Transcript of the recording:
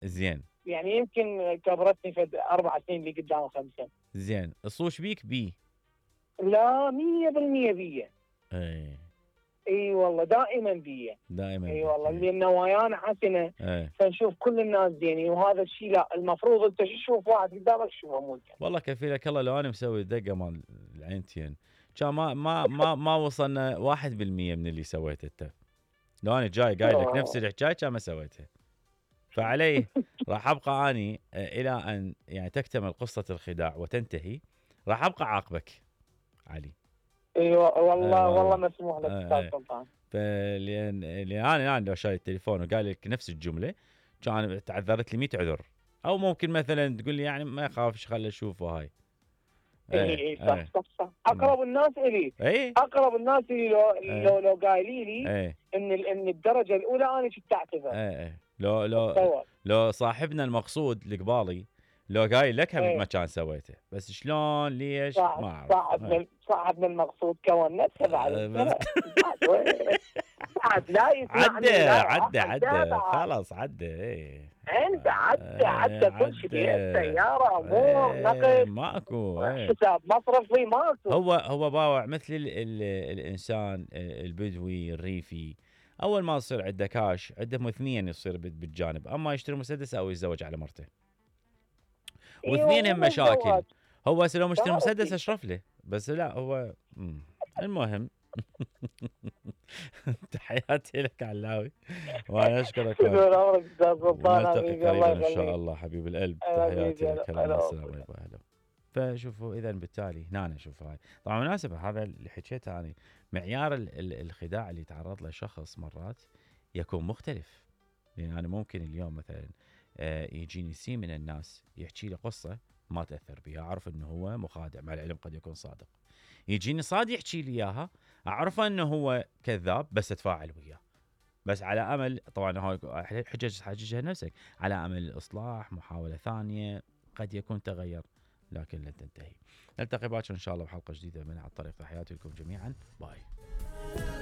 زين. يعني يمكن كبرتني في 4 سنين اللي قدام 5. زين. الصوش بيك بي؟ لا 100% بيه. اي والله دائما بيه. دائما اي والله لان نوايانا حسنه. فنشوف كل الناس زينين، وهذا الشيء لا المفروض انت تشوف واحد قدامك شوفه مو زين. والله كفيلك الله لو انا مسوي دقه مال العينتين كان ما وصلنا 1% من اللي سويته انت. لو انا جاي قايل لك نفس الحكايه كان ما سويته. فعليه راح ابقى اني الى ان يعني تكتمل قصه الخداع وتنتهي، راح ابقى عاقبك علي. ايوه والله والله مسموح لك استاذ سلطان. لان انا لو شايل التليفون وقال لك نفس الجمله كان تعذرت لي 100 عذر، او ممكن مثلا تقول لي يعني ما يخافش خلي اشوفه هاي. اي صح. اقرب الناس الي. اقرب الناس الي لو قايلين لي ان الدرجه الاولى انا كنت اعتذر. لو صاحبنا المقصود القبالي لو قايل لك هم ما كان سويته، بس شلون ليش ما اعرف. صاحبنا المقصود كون نفسه بعد بعد لا يسمعني. عدى خلاص عدى. انت عدى كل شيء، سياره امور نقل ماكو حساب مصرفي ماكو. هو باوع مثل الانسان البدوي الريفي، اول ما يصير عنده كاش عنده اثنين يصير بالجانب، اما يشتري مسدس او يتزوج على مرته، واثنين هم مشاكل. هو لو مشتري مسدس اشرف له، بس لا هو المهم. تحياتي لك علاوي وانا اشكرك. نلتقي قريبا ان شاء الله حبيب القلب. تحياتي لك. السلام عليكم. فشوفوا اذا بالتالي هنا نشوف هاي طبعا مناسبه هذا اللي حكيته انا. معيار الخداع اللي يتعرض له شخص مرات يكون مختلف. يعني انا ممكن اليوم مثلا يجيني سي من الناس يحكي لي قصه ما تاثر بها، اعرف انه هو مخادع، مع العلم قد يكون صادق. يجيني صاد يحكي لي اياها اعرف انه هو كذاب بس اتفاعل وياه، بس على امل طبعا هاي حججها نفسك، على امل الاصلاح، محاوله ثانيه قد يكون تغير لكن لن تنتهي. نلتقي باكر ان شاء الله بحلقه جديده من على الطريق. تحياتي لكم جميعا. باي.